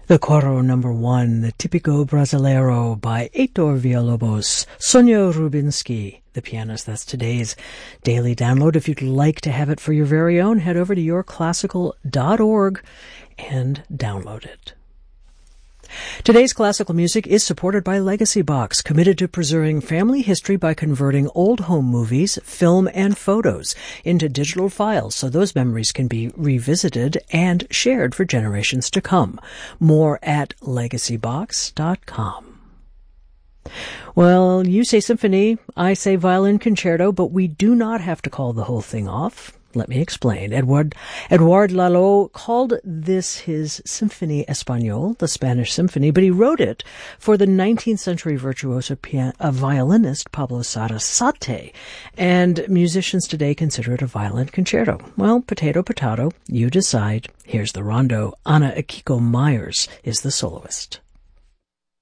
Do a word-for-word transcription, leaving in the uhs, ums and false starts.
The Coro number one, the Típico Brasileiro by Heitor Villa-Lobos, Sonia Rubinsky, the pianist. That's today's daily download. If you'd like to have it for your very own, head over to your classical dot org and download it. Today's classical music is supported by Legacy Box, committed to preserving family history by converting old home movies, film, and photos into digital files so those memories can be revisited and shared for generations to come. More at legacy box dot com. Well, you say symphony, I say violin concerto, but we do not have to call the whole thing off. Let me explain. Edouard, Edouard Lalo called this his Symphonie Espagnole, the Spanish symphony, but he wrote it for the nineteenth century virtuoso pian- uh, violinist Pablo Sarasate, and musicians today consider it a violin concerto. Well, potato, potato, you decide. Here's the rondo. Anna Akiko Myers is the soloist.